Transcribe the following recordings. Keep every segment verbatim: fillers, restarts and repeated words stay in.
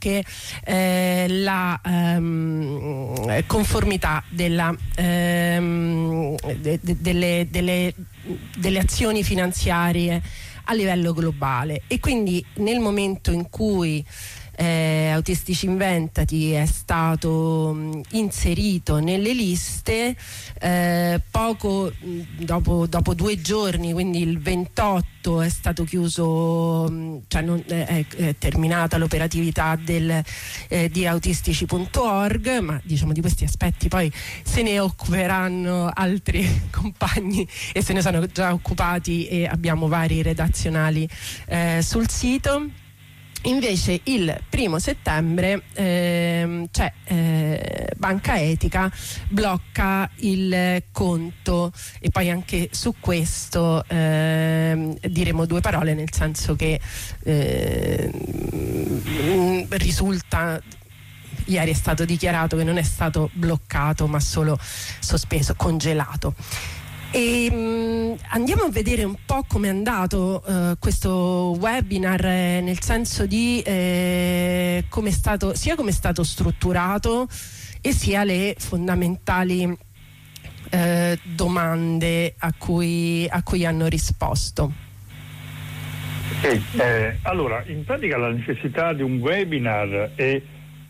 anche eh, la ehm, conformità della, ehm, de, de, delle, delle, delle azioni finanziarie a livello globale, e quindi nel momento in cui Eh, Autistici Inventati è stato mh, inserito nelle liste, eh, poco mh, dopo, dopo due giorni, quindi il ventotto, è stato chiuso, mh, cioè non, è, è terminata l'operatività del, eh, di autistici punto org, ma diciamo di questi aspetti poi se ne occuperanno altri compagni e se ne sono già occupati, e abbiamo vari redazionali eh, sul sito. Invece il primo settembre ehm, c'è eh, Banca Etica blocca il conto, e poi anche su questo ehm, diremo due parole, nel senso che ehm, risulta, ieri è stato dichiarato che non è stato bloccato ma solo sospeso, congelato. E mh, andiamo a vedere un po' come è andato uh, questo webinar, eh, nel senso di eh, come è stato, sia come è stato strutturato e sia le fondamentali eh, domande a cui, a cui hanno risposto. Sì, eh, allora, in pratica la necessità di un webinar è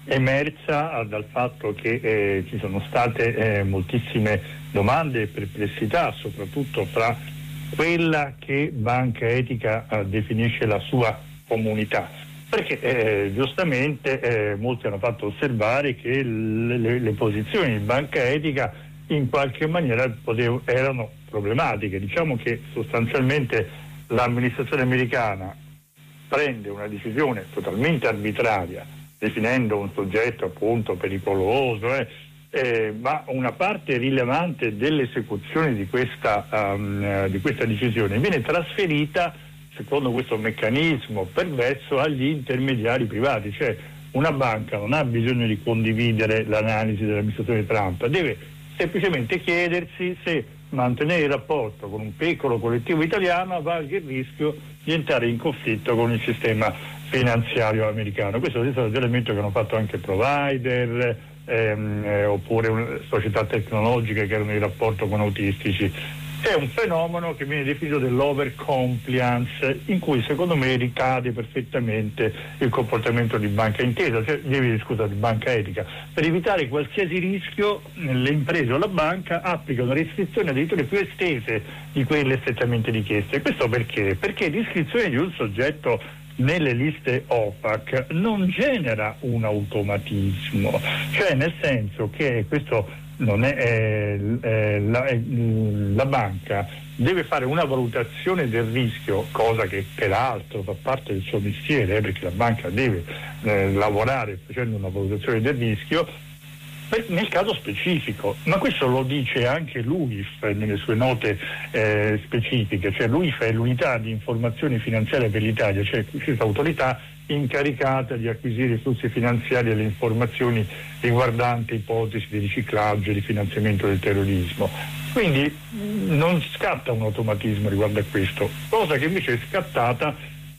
emersa dal fatto che eh, ci sono state eh, moltissime domande e perplessità, soprattutto fra quella che Banca Etica eh, definisce la sua comunità, perché eh, giustamente eh, molti hanno fatto osservare che le, le, le posizioni di Banca Etica in qualche maniera potev- erano problematiche. Diciamo che sostanzialmente l'amministrazione americana prende una decisione totalmente arbitraria, definendo un soggetto appunto pericoloso, eh, eh, ma una parte rilevante dell'esecuzione di questa, um, di questa decisione viene trasferita, secondo questo meccanismo perverso, agli intermediari privati. Cioè una banca non ha bisogno di condividere l'analisi dell'amministrazione Trump, deve semplicemente chiedersi se mantenere il rapporto con un piccolo collettivo italiano valga il rischio di entrare in conflitto con il sistema finanziario americano. Questo è lo stesso ragionamento che hanno fatto anche provider ehm, eh, oppure un, società tecnologiche che erano in rapporto con autistici. È un fenomeno che viene definito dell'over compliance, in cui secondo me ricade perfettamente il comportamento di Banca Intesa, cioè, scusa, di Banca Etica. Per evitare qualsiasi rischio, le imprese o la banca applicano restrizioni addirittura più estese di quelle strettamente richieste. Questo perché? Perché l'iscrizione di un soggetto nelle liste O F A C non genera un automatismo, cioè nel senso che questo non è, eh, eh, la, eh, la banca deve fare una valutazione del rischio, cosa che peraltro fa parte del suo mestiere, eh, perché la banca deve eh, lavorare facendo una valutazione del rischio per, nel caso specifico, ma questo lo dice anche l'U I F nelle sue note eh, specifiche. Cioè l'U I F è l'unità di informazioni finanziarie per l'Italia, cioè questa autorità incaricata di acquisire i flussi finanziari e le informazioni riguardanti ipotesi di riciclaggio e di finanziamento del terrorismo. Quindi non scatta un automatismo riguardo a questo, cosa che invece è scattata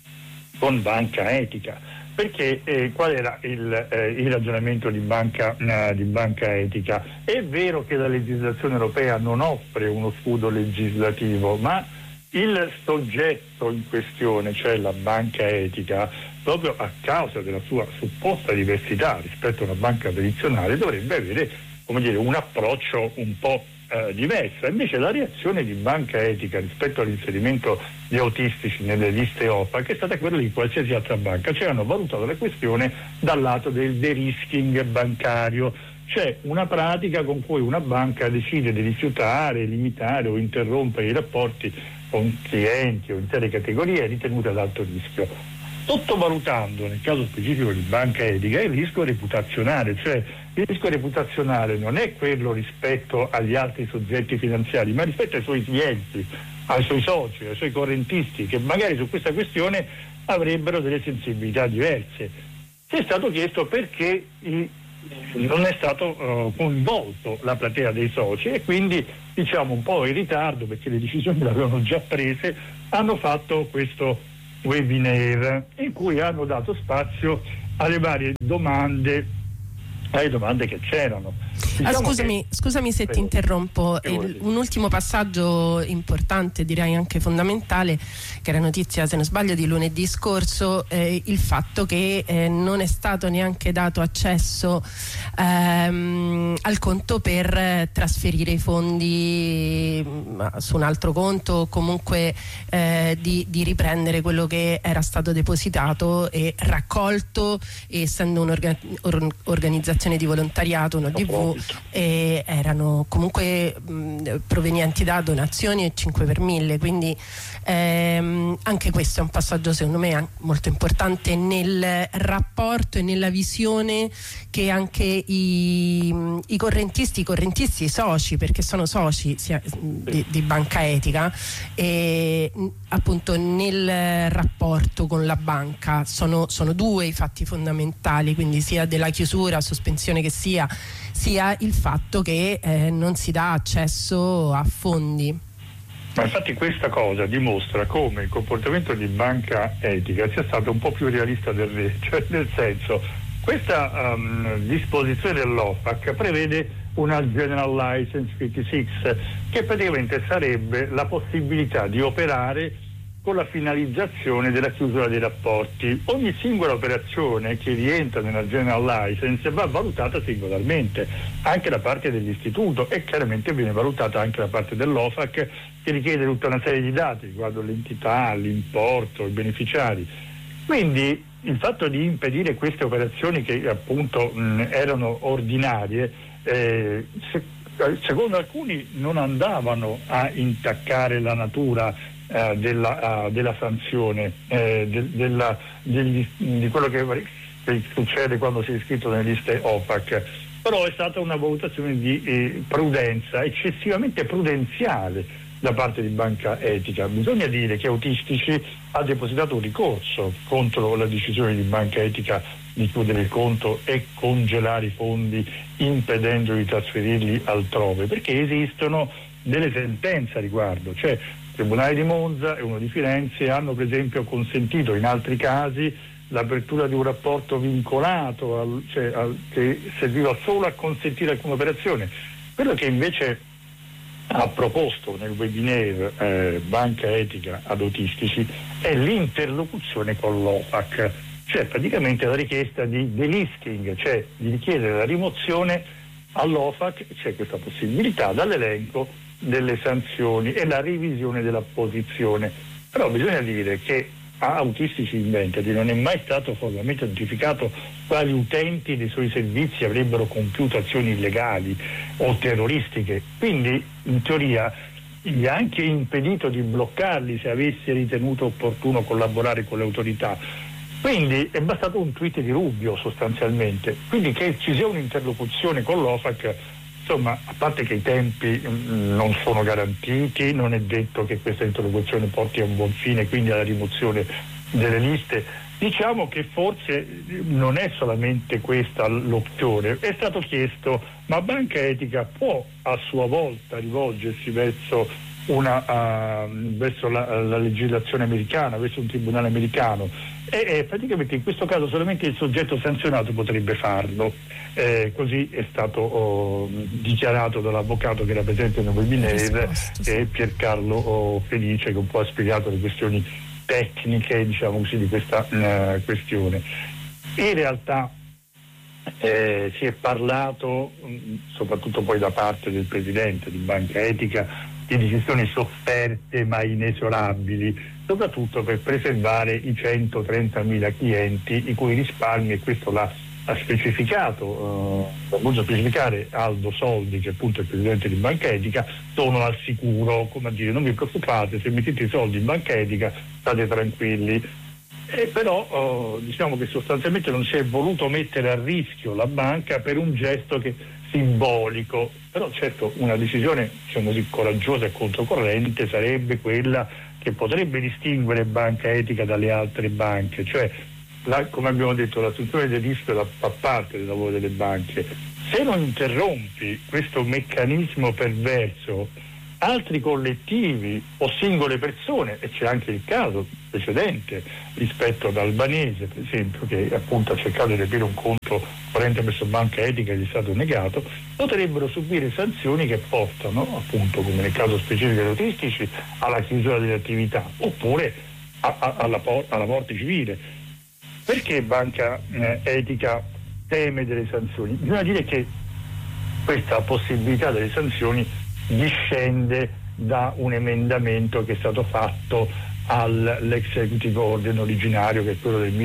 con Banca Etica. Perché eh, qual era il, eh, il ragionamento di banca, eh, di banca Etica? È vero che la legislazione europea non offre uno scudo legislativo, ma il soggetto in questione, cioè la Banca Etica, proprio a causa della sua supposta diversità rispetto a una banca tradizionale, dovrebbe avere, come dire, un approccio un po' eh, diverso. Invece la reazione di Banca Etica rispetto all'inserimento di autistici nelle liste O F A C è stata quella di qualsiasi altra banca, cioè hanno valutato la questione dal lato del de-risking bancario, cioè una pratica con cui una banca decide di rifiutare, limitare o interrompere i rapporti con clienti o intere categorie ritenute ad alto rischio, sottovalutando nel caso specifico di Banca Etica il rischio reputazionale. Cioè il rischio reputazionale non è quello rispetto agli altri soggetti finanziari, ma rispetto ai suoi clienti, ai suoi soci, ai suoi correntisti, che magari su questa questione avrebbero delle sensibilità diverse. Si è stato chiesto perché i, non è stato uh, coinvolto la platea dei soci, e quindi, diciamo un po' in ritardo, perché le decisioni le avevano già prese, hanno fatto questo webinar in cui hanno dato spazio alle varie domande, alle domande che c'erano. Ah, scusami, che... scusami se ti interrompo. Il, un ultimo passaggio importante, direi anche fondamentale, che era notizia, se non sbaglio, di lunedì scorso, eh, il fatto che eh, non è stato neanche dato accesso ehm, al conto per eh, trasferire i fondi mh, su un altro conto, o comunque eh, di, di riprendere quello che era stato depositato e raccolto, essendo un'organizzazione di volontariato, un O D V, e erano comunque mh, provenienti da donazioni e cinque per mille, quindi ehm, anche questo è un passaggio secondo me molto importante nel rapporto e nella visione che anche i, i correntisti, i correntisti, i soci, perché sono soci sia, di, di Banca Etica, e appunto nel rapporto con la banca sono, sono due i fatti fondamentali, quindi sia della chiusura, sospensione che sia, sia il fatto che eh, non si dà accesso a fondi. Ma infatti questa cosa dimostra come il comportamento di Banca Etica sia stato un po' più realista del re, cioè nel senso, questa um, disposizione dell'O F A C prevede una General License cinquantasei, che praticamente sarebbe la possibilità di operare con la finalizzazione della chiusura dei rapporti. Ogni singola operazione che rientra nella General License va valutata singolarmente, anche da parte dell'istituto, e chiaramente viene valutata anche da parte dell'O F A C, che richiede tutta una serie di dati riguardo l'entità, l'importo, i beneficiari. Quindi il fatto di impedire queste operazioni, che appunto mh, erano ordinarie, eh, se, secondo alcuni non andavano a intaccare la natura Uh, della, uh, della sanzione, eh, de, della, degli, di quello che, che succede quando si è iscritto nelle liste O F A C, però è stata una valutazione di eh, prudenza, eccessivamente prudenziale da parte di Banca Etica. Bisogna dire che Autistici ha depositato un ricorso contro la decisione di Banca Etica di chiudere il conto e congelare i fondi, impedendo di trasferirli altrove, perché esistono delle sentenze a riguardo, cioè il Tribunale di Monza e uno di Firenze hanno per esempio consentito in altri casi l'apertura di un rapporto vincolato al, cioè, al, che serviva solo a consentire alcune operazioni. Quello che invece ha proposto nel webinar eh, Banca Etica ad Autistici è l'interlocuzione con l'O F A C, cioè praticamente la richiesta di delisting, cioè di richiedere la rimozione all'O F A C, c'è questa possibilità, dall'elenco delle sanzioni e la revisione della posizione. Però bisogna dire che a Autistici Inventati non è mai stato formalmente notificato quali utenti dei suoi servizi avrebbero compiuto azioni illegali o terroristiche, quindi in teoria gli ha anche impedito di bloccarli se avesse ritenuto opportuno collaborare con le autorità. Quindi è bastato un tweet di Rubio sostanzialmente, quindi che ci sia un'interlocuzione con l'O F A C. Insomma, a parte che i tempi mh, non sono garantiti, non è detto che questa interlocuzione porti a un buon fine, quindi alla rimozione delle liste. Diciamo che forse non è solamente questa l'opzione, è stato chiesto, ma Banca Etica può a sua volta rivolgersi verso, una, uh, verso la, la legislazione americana, verso un tribunale americano, e, e praticamente in questo caso solamente il soggetto sanzionato potrebbe farlo. Eh, così è stato oh, dichiarato dall'avvocato che era presente nel webinar, che è Piercarlo oh, Felice, che un po' ha spiegato le questioni tecniche, diciamo così, di questa uh, questione. In realtà eh, si è parlato, soprattutto poi da parte del presidente di Banca Etica, di decisioni sofferte ma inesorabili, soprattutto per preservare i centotrentamila clienti i cui risparmi, e questo l'ha ha specificato, eh, ha voluto specificare Aldo Soldi, che appunto è il presidente di Banca Etica, sono al sicuro, come a dire, non vi preoccupate, se mettete i soldi in Banca Etica state tranquilli. E però eh, diciamo che sostanzialmente non si è voluto mettere a rischio la banca per un gesto che simbolico, però certo una decisione, diciamo così, coraggiosa e controcorrente sarebbe quella che potrebbe distinguere Banca Etica dalle altre banche, cioè La, come abbiamo detto, l'assunzione del rischio fa parte del lavoro delle banche. Se non interrompi questo meccanismo perverso altri collettivi o singole persone, e c'è anche il caso precedente rispetto ad Albanese, per esempio, che appunto ha cercato di aprire un conto corrente presso Banca Etica e gli è stato negato, potrebbero subire sanzioni che portano, appunto come nel caso specifico dei autistici, alla chiusura delle attività oppure a, a, alla, alla morte civile. Perché Banca eh, Etica teme delle sanzioni? Bisogna dire che questa possibilità delle sanzioni discende da un emendamento che è stato fatto all'executive order originario, che è quello del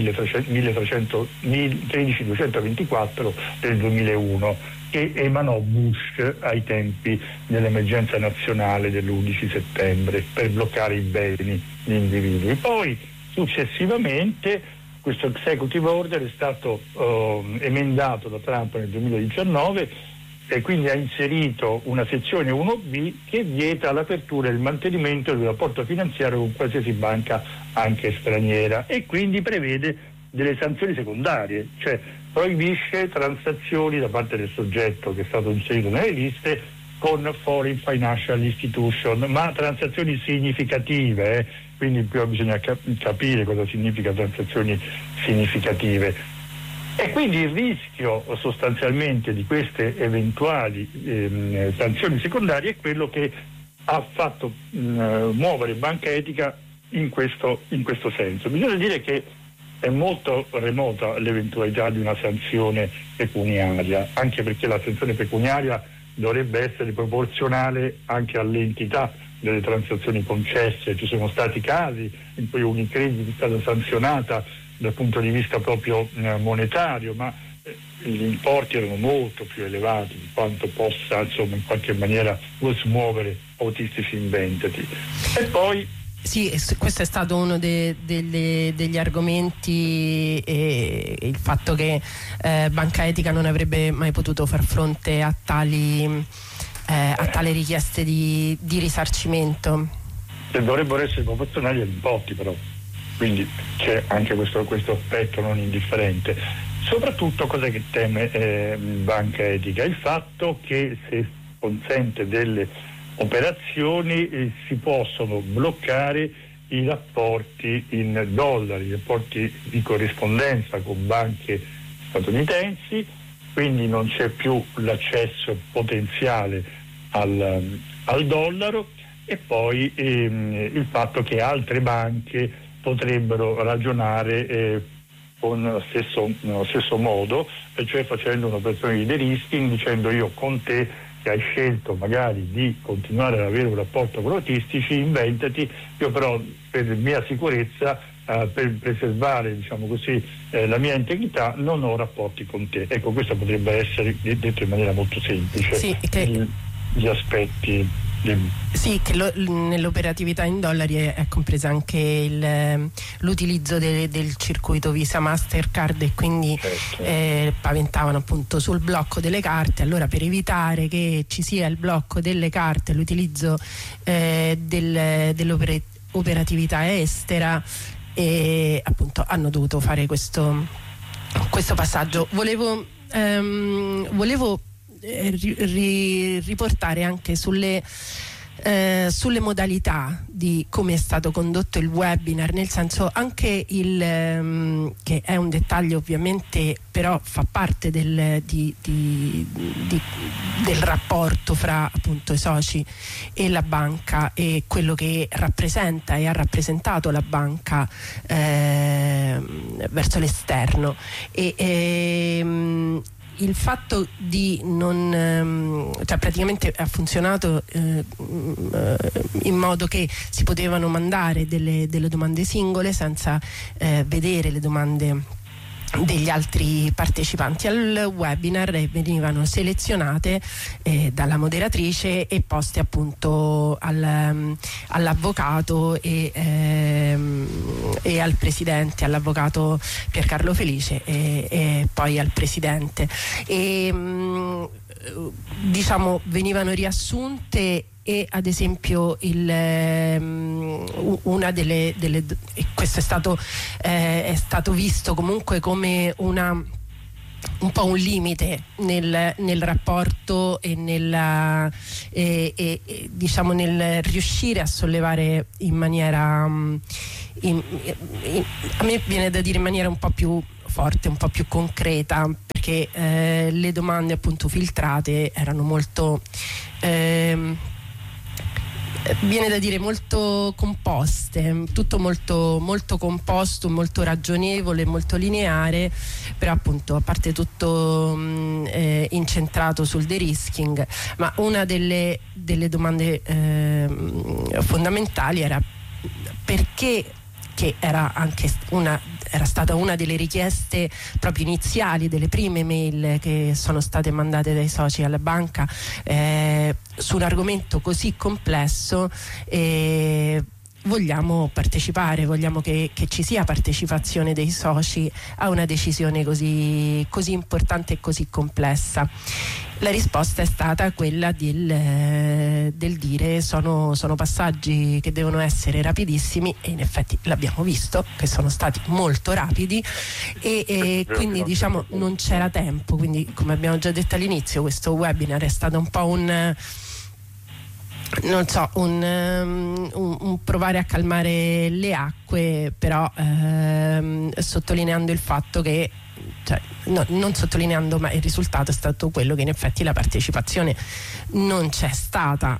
tredici duecentoventiquattro del duemilauno, che emanò Bush ai tempi dell'emergenza nazionale dell'undici settembre per bloccare i beni di individui. Poi successivamente questo executive order è stato uh, emendato da Trump nel duemiladiciannove e quindi ha inserito una sezione uno B che vieta l'apertura e il mantenimento del rapporto finanziario con qualsiasi banca anche straniera, e quindi prevede delle sanzioni secondarie, cioè proibisce transazioni da parte del soggetto che è stato inserito nelle liste con foreign financial institution, ma transazioni significative, eh? Quindi più bisogna capire cosa significa transazioni significative. E quindi il rischio sostanzialmente di queste eventuali ehm, sanzioni secondarie è quello che ha fatto mh, muovere Banca Etica in questo, in questo senso. Bisogna dire che è molto remota l'eventualità di una sanzione pecuniaria, anche perché la sanzione pecuniaria dovrebbe essere proporzionale anche all'entità delle transazioni concesse. Ci sono stati casi in cui Unicredit è stata sanzionata dal punto di vista proprio eh, monetario, ma eh, gli importi erano molto più elevati di quanto possa, insomma, in qualche maniera smuovere autistici inventati. E poi sì, questo è stato uno de, de, degli argomenti, e il fatto che eh, Banca Etica non avrebbe mai potuto far fronte a tali eh, a tale richieste di, di risarcimento. Che dovrebbero essere proporzionali agli importi, però. Quindi c'è anche questo, questo aspetto non indifferente. Soprattutto cosa che teme eh, Banca Etica? Il fatto che se consente delle operazioni eh, si possono bloccare i rapporti in dollari, i rapporti di corrispondenza con banche statunitensi, quindi non c'è più l'accesso potenziale al, al dollaro, e poi ehm, il fatto che altre banche potrebbero ragionare eh, con lo stesso, nello stesso modo, cioè facendo un'operazione di de-risking, dicendo: io con te che hai scelto magari di continuare ad avere un rapporto con autistici, inventati, io però per mia sicurezza, eh, per preservare, diciamo così, eh, la mia integrità, non ho rapporti con te. Ecco, questo potrebbe essere detto in maniera molto semplice. Sì, che... gli, gli aspetti. Sì, che lo, nell'operatività in dollari è, è compresa anche il, l'utilizzo de, del circuito Visa Mastercard, e quindi certo. eh, paventavano appunto sul blocco delle carte. Allora, per evitare che ci sia il blocco delle carte, l'utilizzo eh, del, dell'operatività estera, e appunto hanno dovuto fare questo, questo passaggio. Volevo, ehm, volevo Ri, riportare anche sulle, eh, sulle modalità di come è stato condotto il webinar, nel senso anche il um, che è un dettaglio ovviamente, però fa parte del, di, di, di, del rapporto fra appunto i soci e la banca, e quello che rappresenta e ha rappresentato la banca eh, verso l'esterno, e, e il fatto di non, cioè praticamente ha funzionato eh, in modo che si potevano mandare delle, delle domande singole senza eh, vedere le domande degli altri partecipanti al webinar, e venivano selezionate eh, dalla moderatrice e poste appunto al, all'avvocato e, ehm, e al presidente, all'avvocato Piercarlo Felice, e, e poi al presidente, e mh, diciamo venivano riassunte. E ad esempio il, um, una delle, delle e questo è stato, eh, è stato visto comunque come una un po' un limite nel, nel rapporto e, nella, e, e, e diciamo nel riuscire a sollevare in maniera in, in, a me viene da dire in maniera un po' più forte, un po' più concreta, perché eh, le domande appunto filtrate erano molto ehm, viene da dire molto composte, tutto molto, molto composto, molto ragionevole, molto lineare, però appunto a parte tutto mh, eh, incentrato sul de-risking, ma una delle, delle domande eh, fondamentali era perché, che era anche una era stata una delle richieste proprio iniziali, delle prime mail che sono state mandate dai soci alla banca eh, su un argomento così complesso. Eh, vogliamo partecipare, vogliamo che, che ci sia partecipazione dei soci a una decisione così, così importante e così complessa. La risposta è stata quella del, del dire sono, sono passaggi che devono essere rapidissimi, e in effetti l'abbiamo visto che sono stati molto rapidi, e, e quindi diciamo non c'era tempo, quindi come abbiamo già detto all'inizio questo webinar è stato un po' un non so, un, um, un, un provare a calmare le acque, però ehm, sottolineando il fatto che, cioè, no, non sottolineando, ma il risultato è stato quello che in effetti la partecipazione non c'è stata,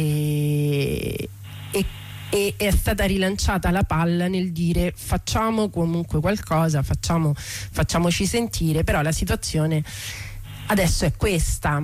e, e, e è stata rilanciata la palla nel dire facciamo comunque qualcosa, facciamo, facciamoci sentire, però la situazione adesso è questa.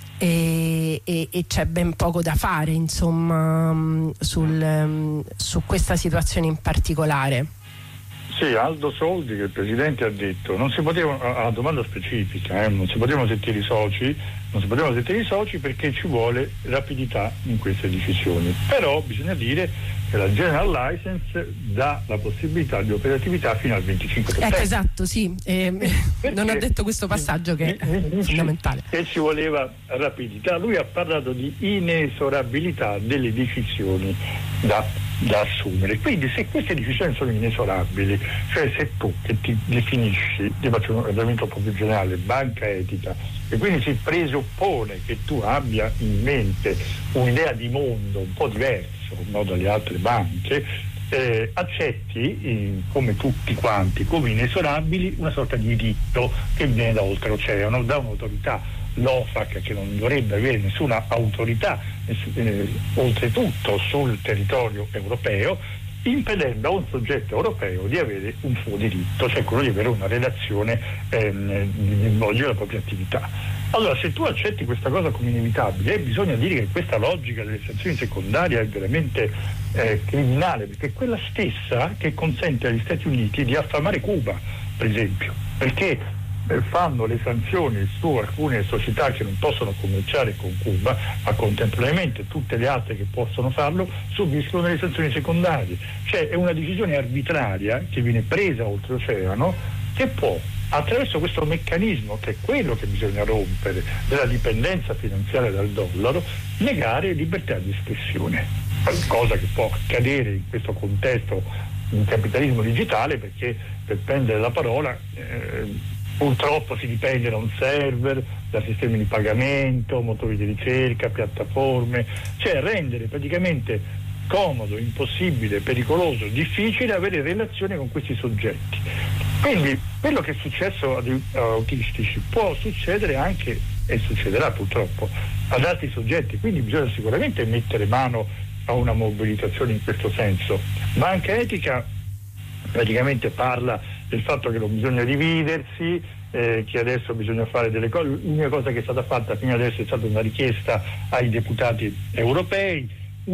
E, e, e c'è ben poco da fare, insomma, sul, su questa situazione in particolare. Sì, Aldo Soldi, che il Presidente ha detto, non si poteva, a domanda specifica, eh, non si potevano sentire i soci, non si potevano sentire i soci perché ci vuole rapidità in queste decisioni. Però bisogna dire che la General License dà la possibilità di operatività fino al venticinque per cento. Ecco, esatto, sì. Eh, non ho detto questo passaggio che è fondamentale. E ci voleva rapidità. Lui ha parlato di inesorabilità delle decisioni da, da assumere. Quindi se queste decisioni sono inesorabili, cioè se tu che ti definisci, ti faccio un ragionamento un po' più generale, banca etica, e quindi si presuppone che tu abbia in mente un'idea di mondo un po' diverso, no, dalle altre banche, eh, accetti eh, come tutti quanti, come inesorabili, una sorta di diritto che viene da oltreoceano, da un'autorità, l'O F A C, che non dovrebbe avere nessuna autorità eh, oltretutto sul territorio europeo, impedendo a un soggetto europeo di avere un suo diritto, cioè quello di avere una relazione ehm, di svolgere la propria attività. Allora, se tu accetti questa cosa come inevitabile, eh, bisogna dire che questa logica delle sanzioni secondarie è veramente eh, criminale, perché è quella stessa che consente agli Stati Uniti di affamare Cuba, per esempio, perché eh, fanno le sanzioni su alcune società che non possono commerciare con Cuba, ma contemporaneamente tutte le altre che possono farlo subiscono le sanzioni secondarie. Cioè è una decisione arbitraria che viene presa oltreoceano, che può, attraverso questo meccanismo, che è quello che bisogna rompere, della dipendenza finanziaria dal dollaro, negare libertà di espressione, cosa che può accadere in questo contesto in capitalismo digitale, perché per prendere la parola eh, purtroppo si dipende da un server, da sistemi di pagamento, motori di ricerca, piattaforme, cioè rendere praticamente comodo, impossibile, pericoloso, difficile avere relazione con questi soggetti. Quindi quello che è successo ad autistici può succedere anche, e succederà purtroppo, ad altri soggetti, quindi bisogna sicuramente mettere mano a una mobilitazione in questo senso. Banca Etica praticamente parla del fatto che non bisogna dividersi, eh, che adesso bisogna fare delle cose. L'unica cosa che è stata fatta fino adesso è stata una richiesta ai deputati europei,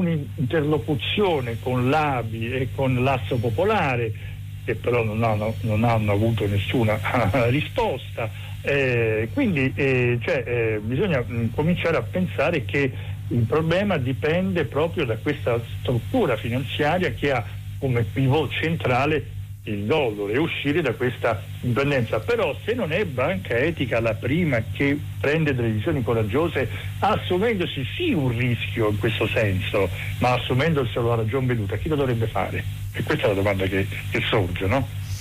un'interlocuzione con l'A B I e con l'Asso Popolare, che però non hanno, non hanno avuto nessuna risposta. Eh, quindi eh, cioè, eh, bisogna mh, cominciare a pensare che il problema dipende proprio da questa struttura finanziaria che ha come pivot centrale il dollaro, e uscire da questa dipendenza. Però se non è Banca Etica la prima che prende delle decisioni coraggiose, assumendosi sì un rischio in questo senso, ma assumendoselo a ragion veduta, chi lo dovrebbe fare? E questa è la domanda che, che sorge, no?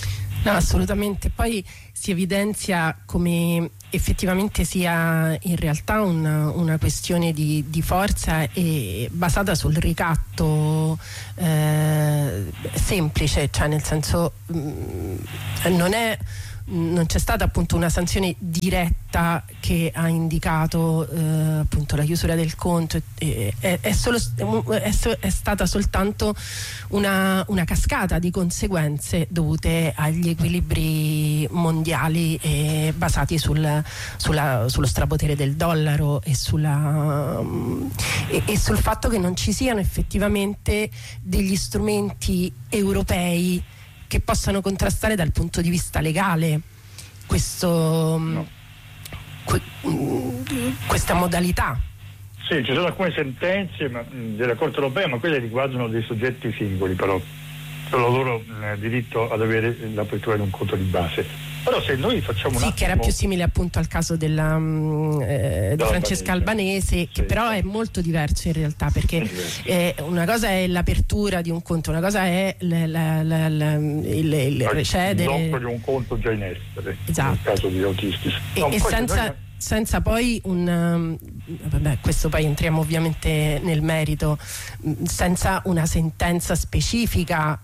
No, assolutamente. Poi si evidenzia come effettivamente sia in realtà una, una questione di, di forza e basata sul ricatto eh, semplice, cioè nel senso mh, non è non c'è stata appunto una sanzione diretta che ha indicato eh, appunto la chiusura del conto, eh, è, è, solo, è, è stata soltanto una, una cascata di conseguenze dovute agli equilibri mondiali eh, basati sul, sulla, sullo strapotere del dollaro e, sulla, um, e, e sul fatto che non ci siano effettivamente degli strumenti europei che possano contrastare dal punto di vista legale questo, no. que, questa modalità. Sì, ci sono alcune sentenze ma, della Corte europea, ma quelle riguardano dei soggetti singoli, però solo loro eh, diritto ad avere l'apertura di un conto di base. Però se noi facciamo un sì, attimo... che era più simile appunto al caso della, eh, di Francesca Albanese, che sì, però è molto diverso in realtà, perché eh, una cosa è l'apertura di un conto, una cosa è la, la, la, la, il, il recedere... Il blocco di un conto già in essere, esatto, nel caso di autistici. E, no, e senza... noi... senza poi un um, vabbè, questo poi entriamo ovviamente nel merito, senza una sentenza specifica,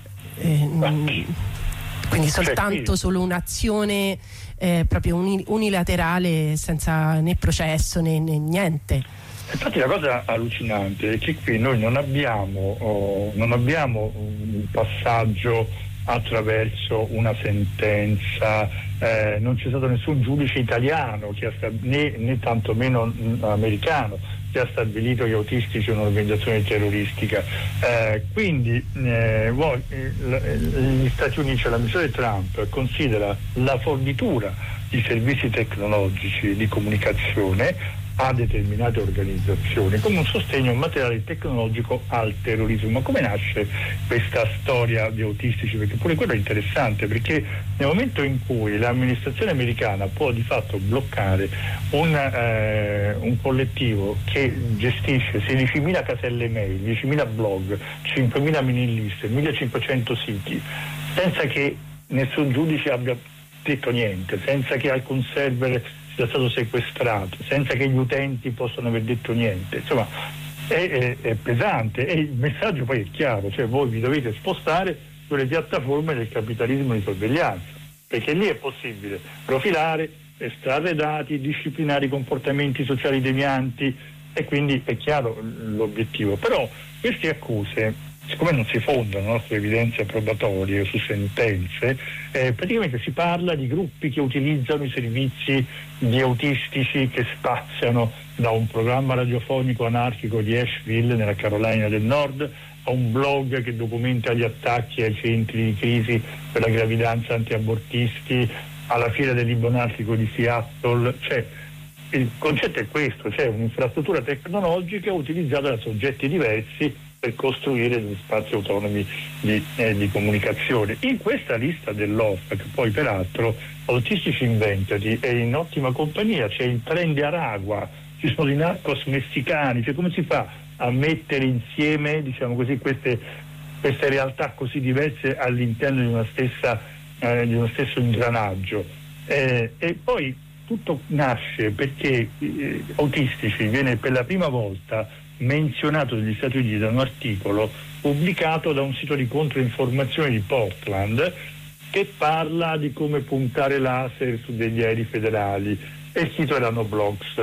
eh, quindi soltanto solo un'azione eh, proprio uni- unilaterale, senza né processo né, né niente. Infatti la cosa allucinante è che qui noi non abbiamo oh, non abbiamo un passaggio attraverso una sentenza, eh, non c'è stato nessun giudice italiano che ha stab- né, né tantomeno mh, americano che ha stabilito che autistici sono un'organizzazione terroristica. Eh, quindi eh, voi, eh, gli Stati Uniti, cioè l'amministratore Trump, considera la fornitura di servizi tecnologici di comunicazione a determinate organizzazioni come un sostegno materiale tecnologico al terrorismo. Ma come nasce questa storia di autistici? Perché pure quello è interessante, perché nel momento in cui l'amministrazione americana può di fatto bloccare un, eh, un collettivo che gestisce sedicimila caselle mail, diecimila blog, cinquemila mailing list, millecinquecento siti, senza che nessun giudice abbia detto niente, senza che alcun server sia stato sequestrato, senza che gli utenti possano aver detto niente, insomma è, è, è pesante, e il messaggio poi è chiaro, cioè voi vi dovete spostare sulle piattaforme del capitalismo di sorveglianza, perché lì è possibile profilare, estrarre dati, disciplinare i comportamenti sociali devianti, e quindi è chiaro l'obiettivo. Però queste accuse, siccome non si fondano su evidenze probatorie o su sentenze, eh, praticamente si parla di gruppi che utilizzano i servizi di autistici, che spaziano da un programma radiofonico anarchico di Asheville nella Carolina del Nord a un blog che documenta gli attacchi ai centri di crisi per la gravidanza antiabortisti, alla fiera del libro anarchico di Seattle. Cioè, il concetto è questo, c'è cioè un'infrastruttura tecnologica utilizzata da soggetti diversi per costruire degli spazi autonomi di, eh, di comunicazione. In questa lista dell'O F A C, poi peraltro, Autistici Inventati è in ottima compagnia, c'è il tren di Aragua, ci sono i narcos messicani, cioè come si fa a mettere insieme, diciamo così, queste, queste realtà così diverse all'interno di una stessa, eh, di uno stesso ingranaggio? Eh, e poi tutto nasce perché eh, Autistici viene per la prima volta menzionato dagli Stati Uniti da un articolo pubblicato da un sito di controinformazione di Portland che parla di come puntare laser su degli aerei federali, e il sito era Noblogs.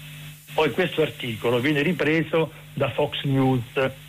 Poi questo articolo viene ripreso da Fox News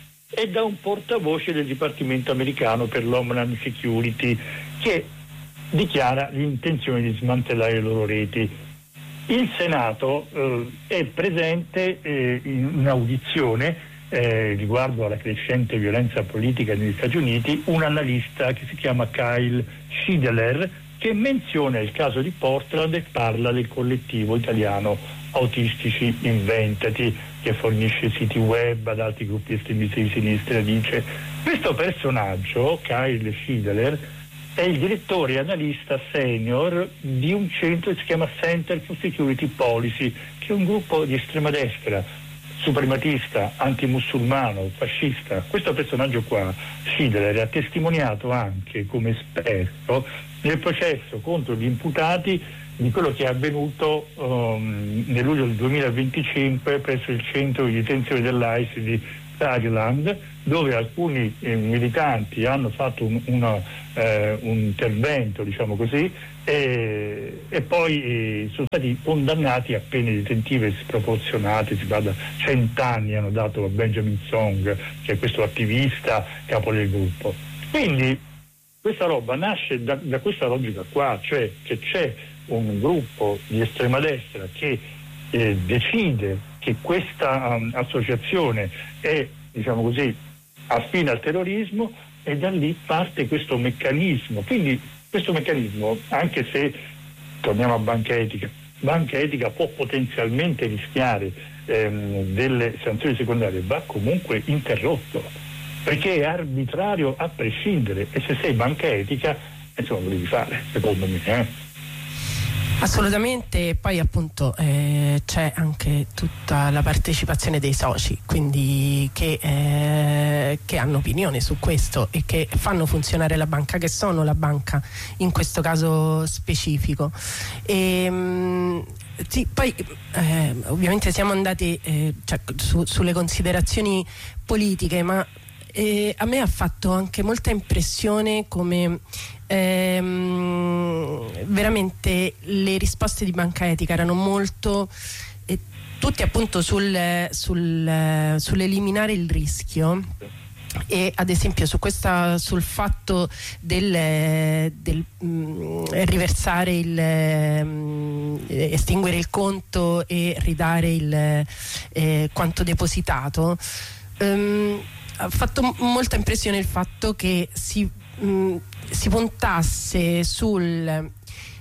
e da un portavoce del Dipartimento americano per l'Homeland Security, che dichiara l'intenzione di smantellare le loro reti. Il Senato eh, è presente eh, in un'audizione eh, riguardo alla crescente violenza politica negli Stati Uniti, un analista che si chiama Kyle Schideler, che menziona il caso di Portland e parla del collettivo italiano Autistici Inventati, che fornisce siti web ad altri gruppi estremisti di sinistra. Dice: questo personaggio, Kyle Schideler, è il direttore e analista senior di un centro che si chiama Center for Security Policy, che è un gruppo di estrema destra, suprematista, antimusulmano, fascista. Questo personaggio qua, Schindler, ha testimoniato anche come esperto nel processo contro gli imputati di quello che è avvenuto um, nel luglio del duemilaventicinque presso il centro di detenzione dell'I S di Thailand, dove alcuni eh, militanti hanno fatto un, una, eh, un intervento, diciamo così, e, e poi eh, sono stati condannati a pene detentive sproporzionate. Si parla cent'anni hanno dato a Benjamin Song, che è questo attivista capo del gruppo. Quindi questa roba nasce da, da questa logica qua, cioè che c'è un gruppo di estrema destra che eh, decide che questa um, associazione è, diciamo così, affine al terrorismo, e da lì parte questo meccanismo. Quindi questo meccanismo, anche se torniamo a Banca Etica, Banca Etica può potenzialmente rischiare ehm, delle sanzioni secondarie, va comunque interrotto, perché è arbitrario a prescindere, e se sei Banca Etica, insomma, lo devi fare, secondo me. Eh? Assolutamente. Poi appunto eh, c'è anche tutta la partecipazione dei soci, quindi che, eh, che hanno opinione su questo e che fanno funzionare la banca, che sono la banca in questo caso specifico. E, mh, sì, poi eh, ovviamente siamo andati eh, cioè, su, sulle considerazioni politiche, ma eh, a me ha fatto anche molta impressione come Ehm, veramente le risposte di Banca Etica erano molto eh, tutte appunto sul, sul, sull'eliminare il rischio, e ad esempio su questa, sul fatto del, del mh, riversare il mh, estinguere il conto e ridare il eh, quanto depositato. Um, ha fatto m- molta impressione il fatto che si mh, si puntasse sul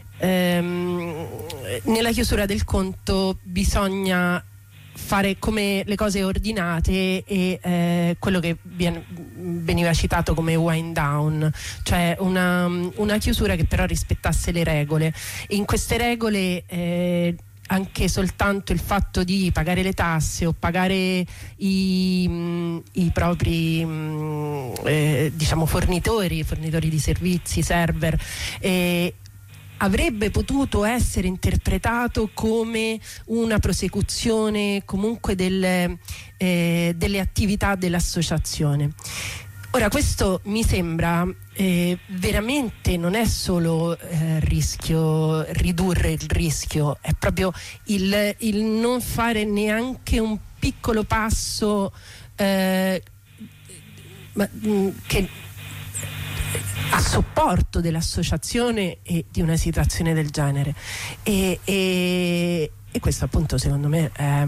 ehm, nella chiusura del conto bisogna fare come le cose ordinate, e eh, quello che viene, veniva citato come wind down, cioè una, una chiusura che però rispettasse le regole, e in queste regole eh, anche soltanto il fatto di pagare le tasse o pagare i, mh, i propri mh, eh, diciamo fornitori, fornitori di servizi, server, eh, avrebbe potuto essere interpretato come una prosecuzione comunque del, eh, delle attività dell'associazione. Ora, questo mi sembra eh, veramente non è solo eh, rischio, ridurre il rischio, è proprio il, il non fare neanche un piccolo passo eh, ma, mh, che a supporto dell'associazione e di una situazione del genere, e, e, e questo appunto secondo me è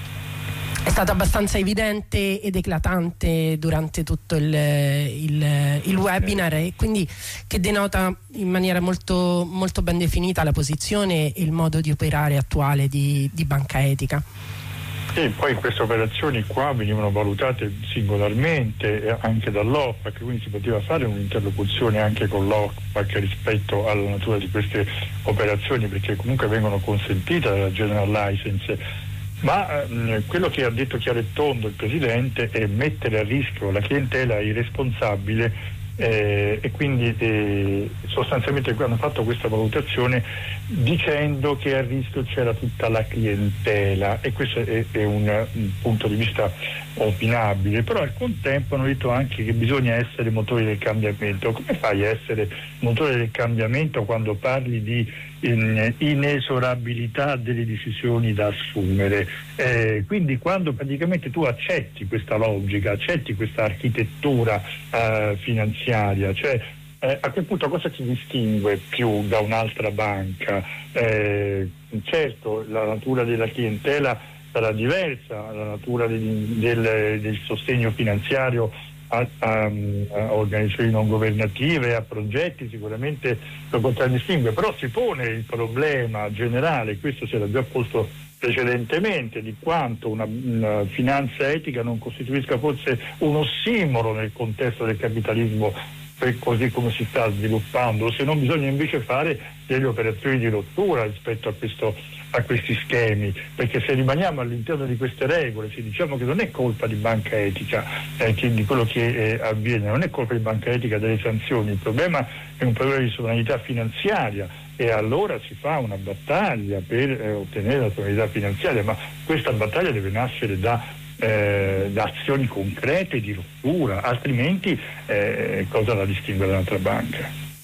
È stato abbastanza evidente ed eclatante durante tutto il, il, il webinar, e quindi che denota in maniera molto, molto ben definita la posizione e il modo di operare attuale di, di Banca Etica. E poi queste operazioni qua venivano valutate singolarmente anche dall'O F A C, quindi si poteva fare un'interlocuzione anche con l'O F A C rispetto alla natura di queste operazioni, perché comunque vengono consentite dalla General License. Ma eh, quello che ha detto chiaro e tondo il Presidente è mettere a rischio la clientela irresponsabile, eh, e quindi eh, sostanzialmente hanno fatto questa valutazione dicendo che a rischio c'era tutta la clientela, e questo è, è un, un punto di vista opinabile, però al contempo hanno detto anche che bisogna essere motori del cambiamento. Come fai a essere motore del cambiamento quando parli di in, inesorabilità delle decisioni da assumere? Eh, quindi quando praticamente tu accetti questa logica, accetti questa architettura eh, finanziaria, cioè eh, a quel punto cosa ti distingue più da un'altra banca? Eh, certo, la natura della clientela sarà diversa, la natura del, del, del sostegno finanziario a, a, a organizzazioni non governative, a progetti, sicuramente lo contraddistingue, però si pone il problema generale, questo si era già posto precedentemente, di quanto una, una finanza etica non costituisca forse un ossimoro nel contesto del capitalismo così come si sta sviluppando, se non bisogna invece fare delle operazioni di rottura rispetto a, questo, a questi schemi, perché se rimaniamo all'interno di queste regole, se diciamo che non è colpa di Banca Etica eh, che, di quello che eh, avviene, non è colpa di Banca Etica delle sanzioni, il problema è un problema di sovranità finanziaria, e allora si fa una battaglia per eh, ottenere la sovranità finanziaria, ma questa battaglia deve nascere da Eh, da azioni concrete di rottura, altrimenti eh, cosa la distingue da un'altra banca?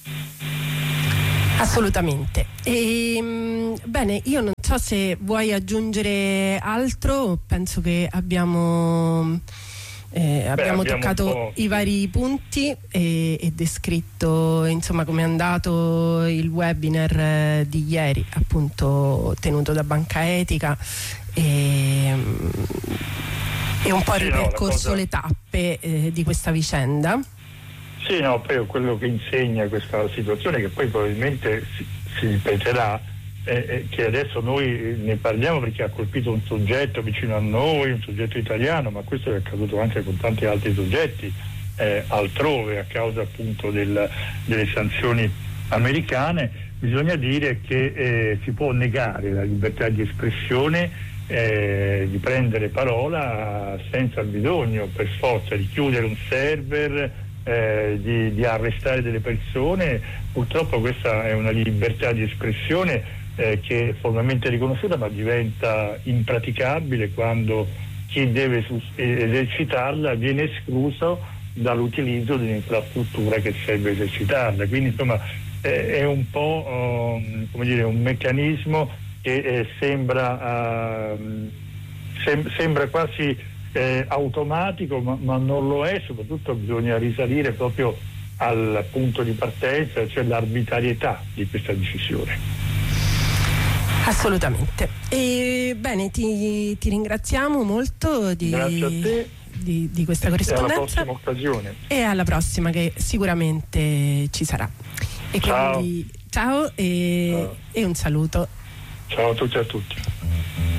Assolutamente. E, bene, io non so se vuoi aggiungere altro, penso che abbiamo eh, abbiamo Beh, toccato i vari punti e, e descritto insomma come è andato il webinar eh, di ieri, appunto tenuto da Banca Etica, e e un po' sì, ripercorso no, cosa... le tappe eh, di questa vicenda. Sì, no, poi quello che insegna questa situazione, che poi probabilmente si, si ripeterà, è che adesso noi ne parliamo perché ha colpito un soggetto vicino a noi, un soggetto italiano, ma questo è accaduto anche con tanti altri soggetti eh, altrove a causa appunto del, delle sanzioni americane. Bisogna dire che eh, si può negare la libertà di espressione, Eh, di prendere parola senza bisogno per forza di chiudere un server, eh, di, di arrestare delle persone. Purtroppo questa è una libertà di espressione eh, che è formalmente riconosciuta, ma diventa impraticabile quando chi deve sus- esercitarla viene escluso dall'utilizzo di un'infrastruttura che serve esercitarla. Quindi insomma eh, è un po' um, come dire, un meccanismo che eh, sembra, uh, sem- sembra quasi eh, automatico, ma, ma non lo è. Soprattutto bisogna risalire proprio al punto di partenza, cioè l'arbitrarietà di questa decisione. Assolutamente. E, bene, ti, ti ringraziamo molto di, Grazie a te. Di, di questa corrispondenza. E alla prossima occasione. E alla prossima, che sicuramente ci sarà. E ciao. Quindi ciao e, ciao. E un saluto. Ciao a tutti e a tutti.